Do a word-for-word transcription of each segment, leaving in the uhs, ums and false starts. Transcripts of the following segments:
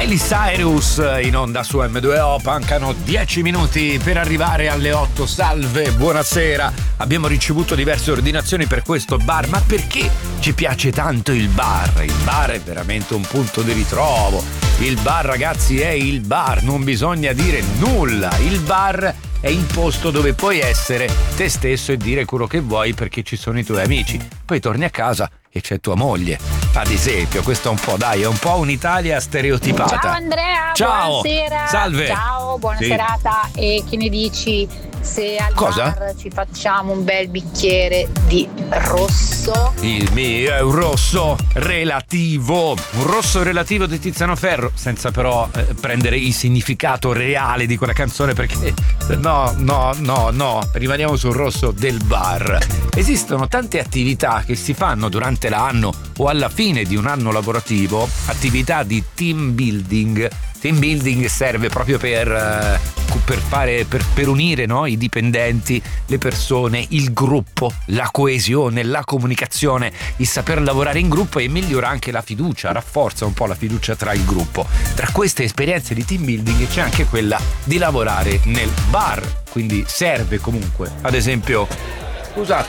Miley Cyrus in onda su emme due o. Mancano dieci minuti per arrivare alle otto. Salve, buonasera. Abbiamo ricevuto diverse ordinazioni per questo bar, ma perché ci piace tanto il bar? Il bar è veramente un punto di ritrovo. Il bar, ragazzi, è il bar, non bisogna dire nulla. Il bar è il posto dove puoi essere te stesso e dire quello che vuoi perché ci sono i tuoi amici. Poi torni a casa e c'è tua moglie, ad esempio. Questo è un po', dai, è un po' un'Italia stereotipata. Ciao Andrea, ciao. Buonasera. Salve. Ciao, buona Sì. serata. E che ne dici se al Cosa? bar ci facciamo un bel bicchiere di rosso? Il mio è un rosso relativo, un rosso relativo di Tiziano Ferro, senza però eh, prendere il significato reale di quella canzone, perché no, no, no, no, rimaniamo sul rosso del bar. Esistono tante attività che si fanno durante l'anno o alla fine di un anno lavorativo, attività di team building. Team building serve proprio per, uh, per fare per, per unire, no? I dipendenti, le persone, il gruppo, la coesione, la comunicazione, il saper lavorare in gruppo, e migliora anche la fiducia, rafforza un po' la fiducia tra il gruppo. Tra queste esperienze di team building c'è anche quella di lavorare nel bar, quindi serve comunque. Ad esempio, scusate,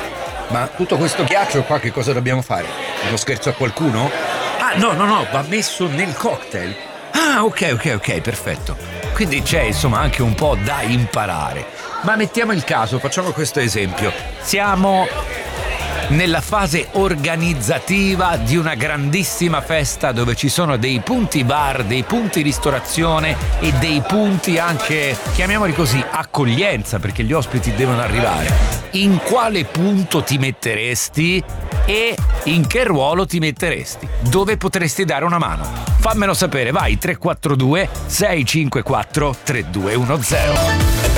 ma tutto questo ghiaccio qua che cosa dobbiamo fare? Uno scherzo a qualcuno? Ah, no, no, no, va messo nel cocktail. Ah, ok, ok, ok, perfetto. Quindi c'è insomma anche un po' da imparare. Ma mettiamo il caso, facciamo questo esempio. Siamo nella fase organizzativa di una grandissima festa dove ci sono dei punti bar, dei punti ristorazione e dei punti anche, chiamiamoli così, accoglienza, perché gli ospiti devono arrivare. In quale punto ti metteresti e in che ruolo ti metteresti? Dove potresti dare una mano? Fammelo sapere, vai, tre quattro due sei cinque quattro tre due uno zero.